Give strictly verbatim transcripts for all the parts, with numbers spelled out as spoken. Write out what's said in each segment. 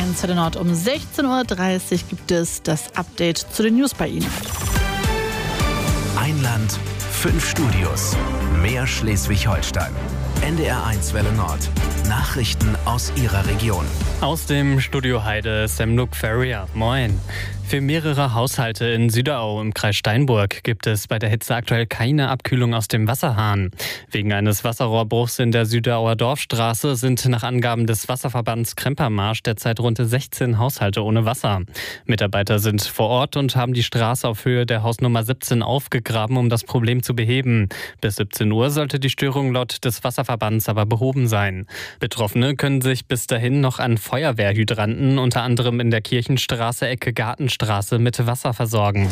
eins Welle Nord. Um sechzehn Uhr dreißig gibt es das Update zu den News bei Ihnen. Ein Land, fünf Studios, mehr Schleswig-Holstein. N D R eins Welle Nord. Nachrichten aus Ihrer Region. Aus dem Studio Heide, Semnuk Ferrier. Moin. Für mehrere Haushalte in Süderau im Kreis Steinburg gibt es bei der Hitze aktuell keine Abkühlung aus dem Wasserhahn. Wegen eines Wasserrohrbruchs in der Süderauer Dorfstraße sind nach Angaben des Wasserverbands Krempermarsch derzeit rund sechzehn Haushalte ohne Wasser. Mitarbeiter sind vor Ort und haben die Straße auf Höhe der Hausnummer siebzehn aufgegraben, um das Problem zu beheben. Bis siebzehn Uhr sollte die Störung laut des Wasserverbands aber behoben sein. Betroffene können sich bis dahin noch an Feuerwehrhydranten, unter anderem in der Kirchenstraße Ecke Gartenstraße, mit Wasser versorgen.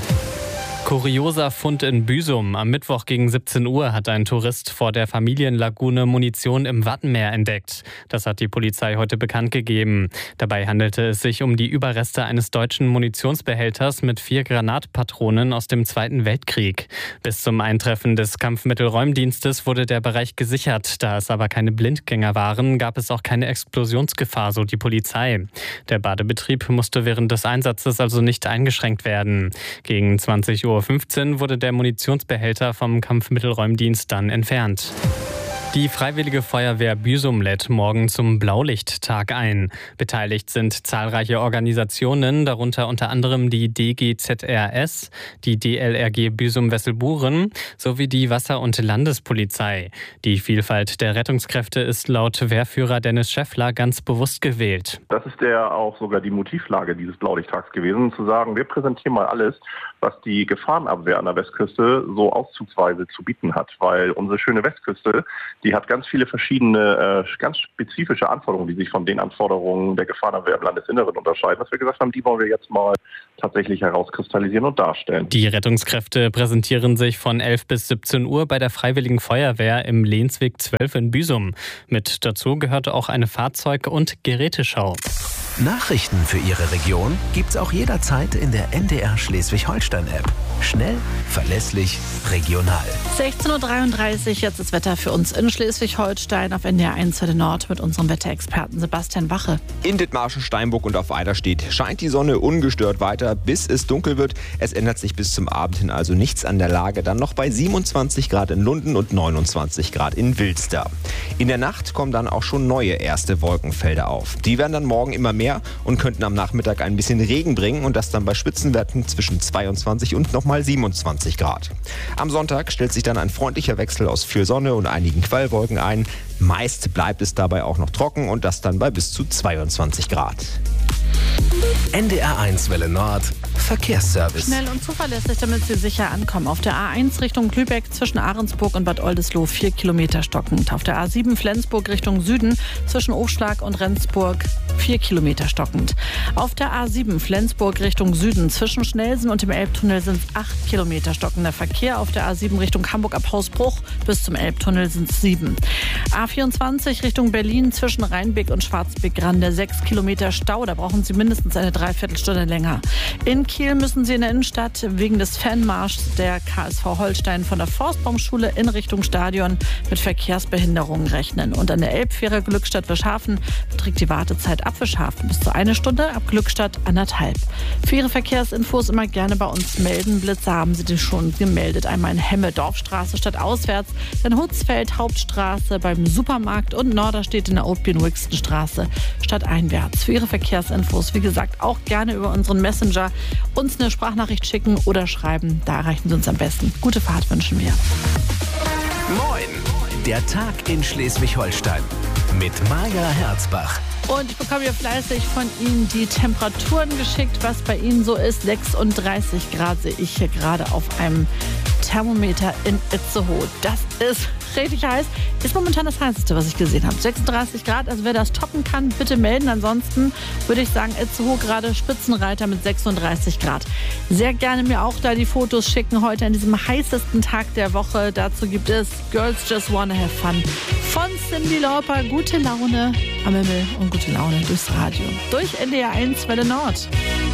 Kurioser Fund in Büsum. Am Mittwoch gegen siebzehn Uhr hat ein Tourist vor der Familienlagune Munition im Wattenmeer entdeckt. Das hat die Polizei heute bekannt gegeben. Dabei handelte es sich um die Überreste eines deutschen Munitionsbehälters mit vier Granatpatronen aus dem Zweiten Weltkrieg. Bis zum Eintreffen des Kampfmittelräumdienstes wurde der Bereich gesichert. Da es aber keine Blindgänger waren, gab es auch keine Explosionsgefahr, so die Polizei. Der Badebetrieb musste während des Einsatzes also nicht eingeschränkt werden. Gegen zwanzig Uhr fünfzehn wurde der Munitionsbehälter vom Kampfmittelräumdienst dann entfernt. Die Freiwillige Feuerwehr Büsum lädt morgen zum Blaulichttag ein. Beteiligt sind zahlreiche Organisationen, darunter unter anderem die D G Z R S, die D L R G Büsum-Wesselburen sowie die Wasser- und Landespolizei. Die Vielfalt der Rettungskräfte ist laut Wehrführer Dennis Schäffler ganz bewusst gewählt. Das ist ja auch sogar die Motivlage dieses Blaulichttags gewesen, zu sagen, wir präsentieren mal alles, was die Gefahrenabwehr an der Westküste so auszugsweise zu bieten hat. Weil unsere schöne Westküste, die hat ganz viele verschiedene, äh, ganz spezifische Anforderungen, die sich von den Anforderungen der Gefahrenabwehr im Landesinneren unterscheiden. Was wir gesagt haben, die wollen wir jetzt mal tatsächlich herauskristallisieren und darstellen. Die Rettungskräfte präsentieren sich von elf bis siebzehn Uhr bei der Freiwilligen Feuerwehr im Lehnsweg zwölf in Büsum. Mit dazu gehört auch eine Fahrzeug- und Geräteschau. Nachrichten für Ihre Region gibt's auch jederzeit in der N D R Schleswig-Holstein-App. Schnell, verlässlich, regional. sechzehn Uhr dreiunddreißig, jetzt das Wetter für uns in Schleswig-Holstein auf N D R eins Welle Nord mit unserem Wetterexperten Sebastian Wache. In Dithmarschen, Steinburg und auf Eiderstedt scheint die Sonne ungestört weiter, bis es dunkel wird. Es ändert sich bis zum Abend hin also nichts an der Lage. Dann noch bei siebenundzwanzig Grad in Lunden und neunundzwanzig Grad in Wilster. In der Nacht kommen dann auch schon neue erste Wolkenfelder auf. Die werden dann morgen immer mehr und könnten am Nachmittag ein bisschen Regen bringen und das dann bei Spitzenwerten zwischen zweiundzwanzig und nochmal siebenundzwanzig Grad. Am Sonntag stellt sich dann ein freundlicher Wechsel aus viel Sonne und einigen Quellwolken ein. Meist bleibt es dabei auch noch trocken und das dann bei bis zu zweiundzwanzig Grad. N D R eins Welle Nord Verkehrsservice. Schnell und zuverlässig, damit Sie sicher ankommen. Auf der A eins Richtung Lübeck zwischen Ahrensburg und Bad Oldesloe vier Kilometer stockend. Auf der A sieben Flensburg Richtung Süden zwischen Aufschlag und Rendsburg vier Kilometer stockend. Auf der A sieben Flensburg Richtung Süden zwischen Schnelsen und dem Elbtunnel sind es acht Kilometer stockender Verkehr. Auf der A sieben Richtung Hamburg ab Hausbruch bis zum Elbtunnel sind es sieben. A vierundzwanzig Richtung Berlin zwischen Rheinbeck und Schwarzbeck-Grande sechs Kilometer Stau. Da brauchen Sie mindestens eine Dreiviertelstunde länger. In Kiel müssen Sie in der Innenstadt wegen des Fanmarschs der K S V Holstein von der Forstbaumschule in Richtung Stadion mit Verkehrsbehinderungen rechnen. Und an der Elbfähre Glückstadt Wischhafen beträgt die Wartezeit ab Wischhafen bis zu eine Stunde, ab Glückstadt anderthalb. Für Ihre Verkehrsinfos immer gerne bei uns melden. Blitzer haben Sie die schon gemeldet. Einmal in Hemme Dorfstraße statt auswärts, dann Hutzfeld Hauptstraße beim Supermarkt und Norderstedt in der Oatbien-Wixton-Straße statt einwärts. Für Ihre Verkehrsinfos, wie gesagt, auch gerne über unseren Messenger uns eine Sprachnachricht schicken oder schreiben. Da erreichen Sie uns am besten. Gute Fahrt wünschen wir. Moin, der Tag in Schleswig-Holstein mit Maja Herzbach. Und ich bekomme hier fleißig von Ihnen die Temperaturen geschickt, was bei Ihnen so ist. sechsunddreißig Grad sehe ich hier gerade auf einem Thermometer in Itzehoe. Das ist richtig heiß. Ist momentan das heißeste, was ich gesehen habe. sechsunddreißig Grad, also wer das toppen kann, bitte melden. Ansonsten würde ich sagen, Itzehoe gerade Spitzenreiter mit sechsunddreißig Grad. Sehr gerne mir auch da die Fotos schicken heute an diesem heißesten Tag der Woche. Dazu gibt es Girls Just Wanna Have Fun von Cyndi Lauper. Gute Laune am Himmel und gute Laune durchs Radio. Durch N D R eins Welle Nord.